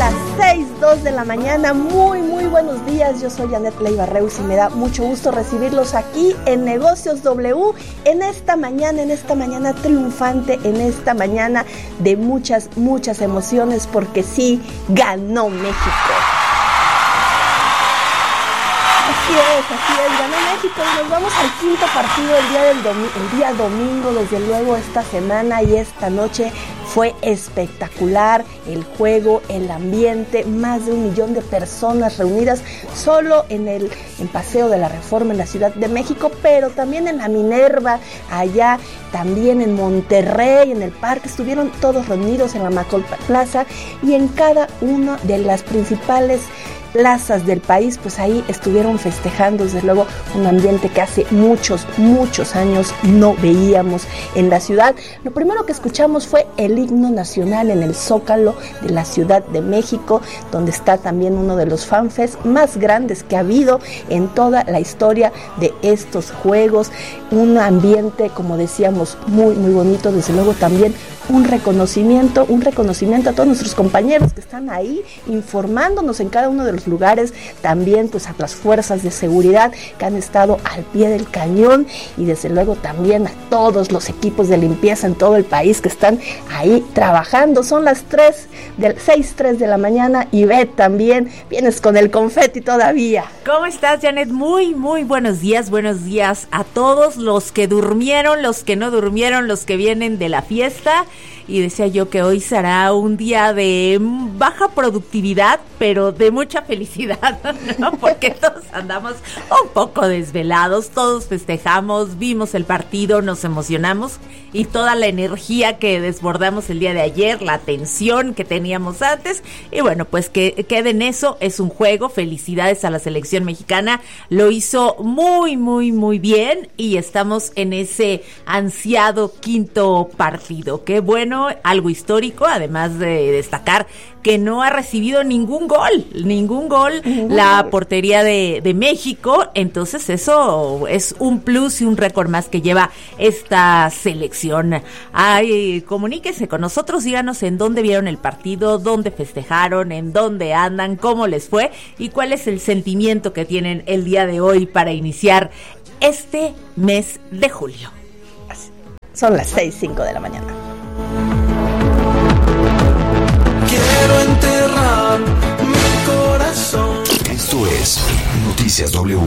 las 6:02 de la mañana. Muy buenos días. Yo soy Janet Leiva Reus y me da mucho gusto recibirlos aquí en Negocios W en esta mañana triunfante, en esta mañana de muchas emociones, porque sí, ganó México. Así es, ganó México y nos vamos al quinto partido el día domingo. Desde luego esta semana y esta noche fue espectacular el juego, el ambiente, más de 1 millón de personas reunidas solo en Paseo de la Reforma en la Ciudad de México, pero también en la Minerva, allá también en Monterrey, en el parque, estuvieron todos reunidos en la Macol Plaza y en cada una de las principales plazas del país, pues ahí estuvieron festejando, desde luego, un ambiente que hace muchos años no veíamos en la ciudad. Lo primero que escuchamos fue el himno nacional en el Zócalo de la Ciudad de México, donde está también uno de los fanfests más grandes que ha habido en toda la historia de estos juegos. Un ambiente, como decíamos, muy bonito, desde luego también un reconocimiento a todos nuestros compañeros que están ahí informándonos en cada uno de los lugares, también pues a las fuerzas de seguridad que han estado al pie del cañón y desde luego también a todos los equipos de limpieza en todo el país que están ahí trabajando. Son las 6:03 de la mañana y Beth, también vienes con el confeti todavía. ¿Cómo estás, Janet? Muy buenos días a todos los que durmieron, los que no durmieron, los que vienen de la fiesta. Y decía yo que hoy será un día de baja productividad, pero de mucha felicidad, ¿no? Porque todos andamos un poco desvelados, todos festejamos, vimos el partido, nos emocionamos y toda la energía que desbordamos el día de ayer, la tensión que teníamos antes, y bueno, pues que quede en eso, es un juego. Felicidades a la selección mexicana, lo hizo muy bien y estamos en ese ansiado quinto partido. Qué bueno, algo histórico, además de destacar que no ha recibido ningún gol la portería de México, entonces eso es un plus y un récord más que lleva esta selección. Ay, comuníquese con nosotros, díganos en dónde vieron el partido, dónde festejaron, en dónde andan, cómo les fue y cuál es el sentimiento que tienen el día de hoy para iniciar este mes de julio. Son las 6:05 de la mañana. Quiero enterrar mi corazón. Esto es Noticias W.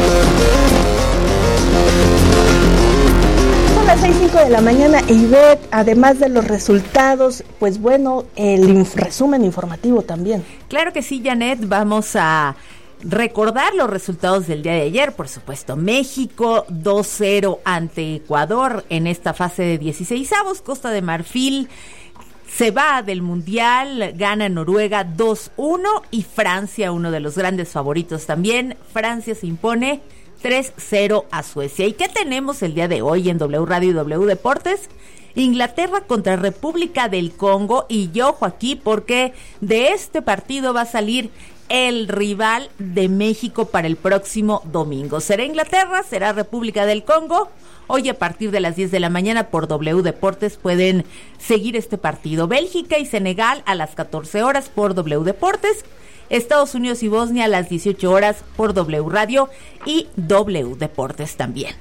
Son las 6:05 de la mañana y Ivette, además de los resultados, pues bueno, el resumen informativo también. Claro que sí, Janet, vamos a recordar los resultados del día de ayer. Por supuesto, México 2-0 ante Ecuador en esta fase de 16avos. Costa de Marfil se va del Mundial, gana Noruega 2-1 y Francia, uno de los grandes favoritos también, Francia se impone 3-0 a Suecia. ¿Y qué tenemos el día de hoy en W Radio y W Deportes? Inglaterra contra República del Congo, y yo, Joaquín, porque de este partido va a salir el rival de México para el próximo domingo. ¿Será Inglaterra? ¿Será República del Congo? Hoy a partir de las 10 de la mañana por W Deportes pueden seguir este partido. Bélgica y Senegal a las 14 horas por W Deportes. Estados Unidos y Bosnia a las 18 horas por W Radio y W Deportes también.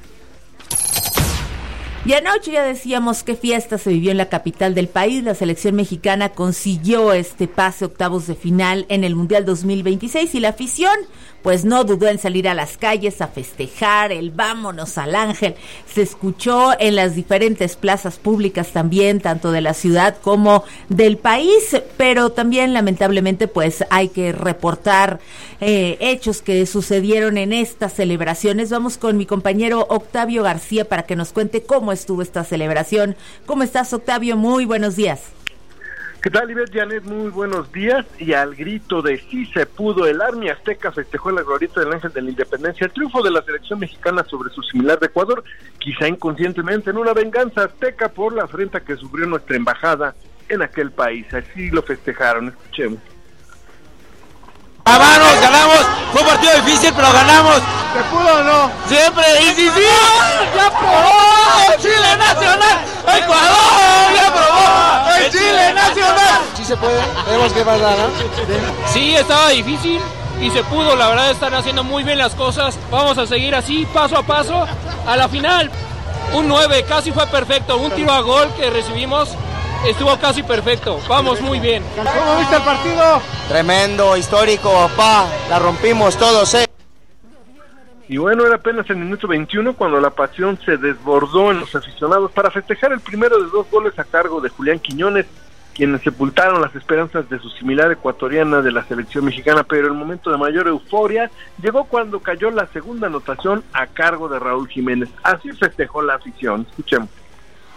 Y anoche ya decíamos qué fiesta se vivió en la capital del país. La selección mexicana consiguió este pase a octavos de final en el Mundial 2026 y la afición pues no dudó en salir a las calles a festejar. El vámonos al Ángel se escuchó en las diferentes plazas públicas también, tanto de la ciudad como del país, pero también lamentablemente pues hay que reportar hechos que sucedieron en estas celebraciones. Vamos con mi compañero Octavio García para que nos cuente cómo estuvo esta celebración. ¿Cómo estás, Octavio? Muy buenos días. ¿Qué tal, Ivette, Janet? Muy buenos días. Y al grito de sí se pudo, el Army Azteca festejó en la glorieta del Ángel de la Independencia el triunfo de la selección mexicana sobre su similar de Ecuador, quizá inconscientemente en una venganza azteca por la afrenta que sufrió nuestra embajada en aquel país. Así lo festejaron, escuchemos. ¡Ganamos, ganamos! Fue un partido difícil, pero ganamos. ¿Se pudo o no? ¡Siempre! ¡Y sí! ¡Ya probó! ¡Chile Nacional! ¡Ecuador ya probó! ¡El Chile nacional! Sí se puede, tenemos que pasar, ¿no? Sí, estaba difícil y se pudo, la verdad están haciendo muy bien las cosas. Vamos a seguir así, paso a paso. A la final, un 9, casi fue perfecto. Un tiro a gol que recibimos estuvo casi perfecto. Vamos muy bien. ¿Cómo viste el partido? Tremendo, histórico, papá. La rompimos todos, Y bueno, era apenas el minuto 21 cuando la pasión se desbordó en los aficionados para festejar el primero de 2 goles a cargo de Julián Quiñones, quienes sepultaron las esperanzas de su similar ecuatoriana de la selección mexicana, pero el momento de mayor euforia llegó cuando cayó la segunda anotación a cargo de Raúl Jiménez. Así festejó la afición. Escuchemos.